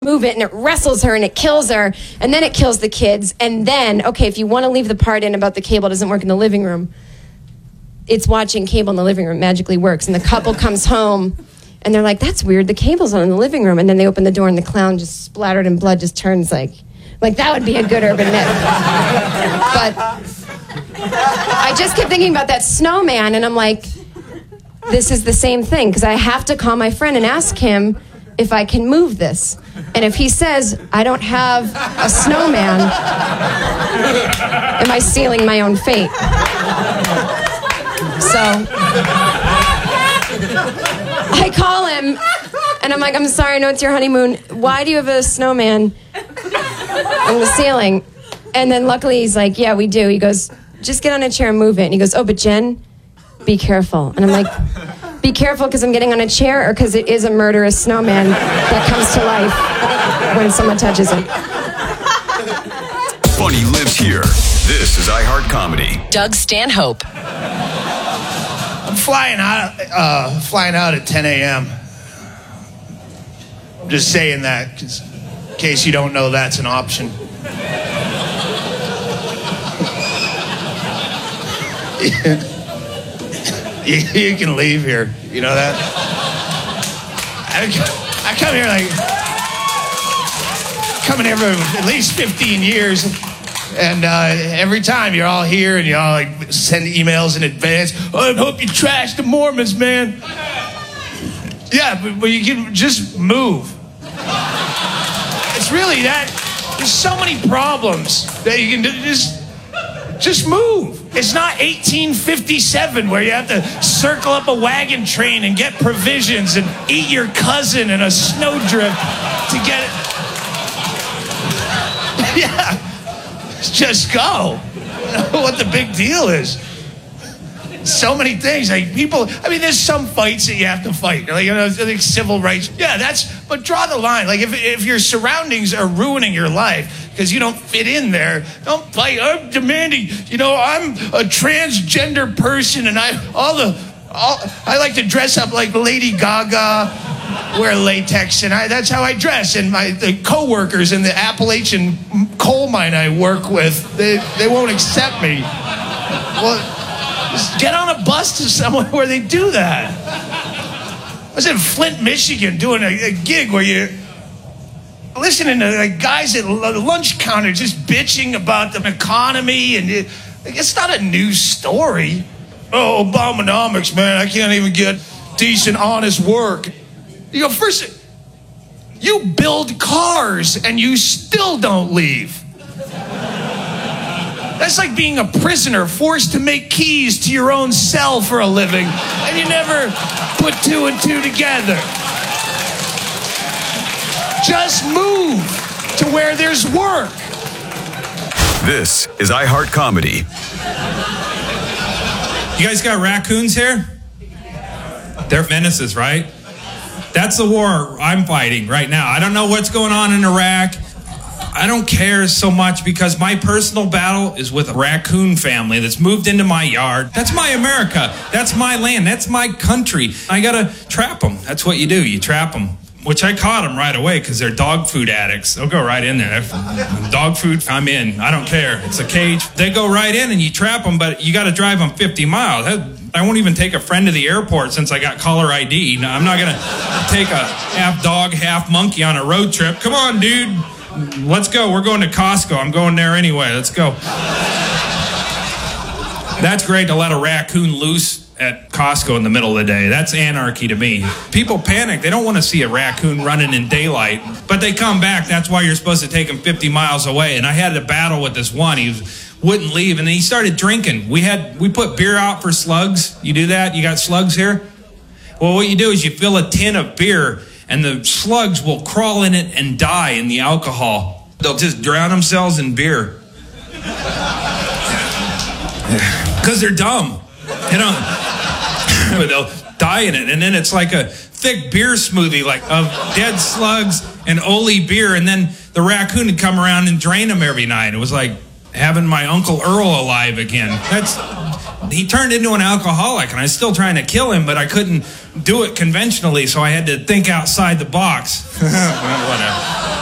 move it, and it wrestles her and it kills her, and then it kills the kids. And then, okay, if you want to leave the part in about the cable doesn't work in the living room, it's watching cable in the living room magically works. And the couple comes home and they're like, that's weird, the cable's on in the living room. And then they open the door and the clown just splattered in blood just turns like that would be a good urban myth. But I just kept thinking about that snowman, and I'm like, this is the same thing, because I have to call my friend and ask him if I can move this. And if he says, I don't have a snowman, am I sealing my own fate? So I call him, and I'm like, I'm sorry, I know it's your honeymoon. Why do you have a snowman on the ceiling? And then luckily he's like, yeah, we do. He goes, just get on a chair and move it. And he goes, oh, but Jen, be careful. And I'm like, be careful because I'm getting on a chair or because it is a murderous snowman that comes to life when someone touches it. Funny lives here. This is iHeart Comedy. Doug Stanhope. I'm flying out at 10 a.m. I'm just saying that because in case you don't know that's an option. You can leave here. You know that? I come here coming here for at least 15 years. And every time you're all here and you all like send emails in advance. Oh, I hope you trash the Mormons, man. Yeah, but you can just move. It's really that. There's so many problems that you can do. Just move. It's not 1857 where you have to circle up a wagon train and get provisions and eat your cousin in a snowdrift to get it. Yeah. Just go. What the big deal is. So many things. Like people, I mean, there's some fights that you have to fight. Like, you know, like civil rights. Yeah, but draw the line. Like if your surroundings are ruining your life because you don't fit in there, don't fight. I'm demanding, I'm a transgender person and I like to dress up like Lady Gaga, wear latex, and that's how I dress. And the co-workers in the Appalachian coal mine I work with, they won't accept me. Well, just get on a bus to somewhere where they do that. I was in Flint, Michigan, doing a gig where you're listening to guys at the lunch counter just bitching about the economy, and it's not a news story. Oh, Obamonomics, man, I can't even get decent, honest work. You go, first, you build cars and you still don't leave. That's like being a prisoner forced to make keys to your own cell for a living, and you never put two and two together. Just move to where there's work. This is iHeart Comedy. You guys got raccoons here? They're menaces, right? That's the war I'm fighting right now. I don't know what's going on in Iraq. I don't care so much because my personal battle is with a raccoon family that's moved into my yard. That's my America. That's my land. That's my country. I gotta trap them. That's what you do. You trap them. Which I caught them right away because they're dog food addicts. They'll go right in there. Dog food, I'm in. I don't care. It's a cage. They go right in and you trap them, but you got to drive them 50 miles. I won't even take a friend to the airport since I got caller ID. No, I'm not going to take a half dog, half monkey on a road trip. Come on, dude. Let's go. We're going to Costco. I'm going there anyway. Let's go. That's great to let a raccoon loose at Costco in the middle of the day. That's anarchy to me. People panic. They don't want to see a raccoon running in daylight, but they come back. That's why you're supposed to take them 50 miles away. And I had a battle with this one. He wouldn't leave, and then he started drinking. We put beer out for slugs. You do that? You got slugs here? Well, what you do is you fill a tin of beer, and the slugs will crawl in it and die in the alcohol. They'll just drown themselves in beer. Because they're dumb. They'll die in it, and then it's like a thick beer smoothie, like of dead slugs and Oli beer, and then the raccoon would come around and drain them every night. It was like having my Uncle Earl alive again. He turned into an alcoholic, and I was still trying to kill him, but I couldn't do it conventionally, so I had to think outside the box. Whatever.